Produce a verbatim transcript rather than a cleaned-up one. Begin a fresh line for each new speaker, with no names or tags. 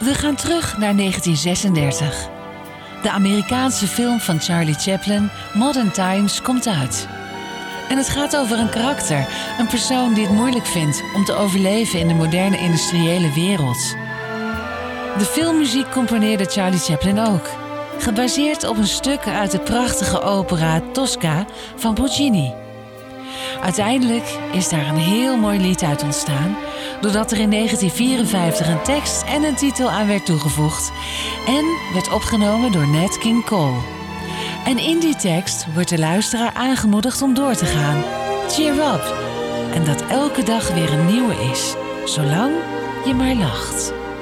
We gaan terug naar negentien zesendertig. De Amerikaanse film van Charlie Chaplin, Modern Times, komt uit. En het gaat over een karakter, een persoon die het moeilijk vindt om te overleven in de moderne industriële wereld. De filmmuziek componeerde Charlie Chaplin ook, gebaseerd op een stuk uit de prachtige opera Tosca van Puccini. Uiteindelijk is daar een heel mooi lied uit ontstaan, doordat er in negentien vierenvijftig een tekst en een titel aan werd toegevoegd en werd opgenomen door Nat King Cole. En in die tekst wordt de luisteraar aangemoedigd om door te gaan. Cheer up! En dat elke dag weer een nieuwe is, zolang je maar lacht.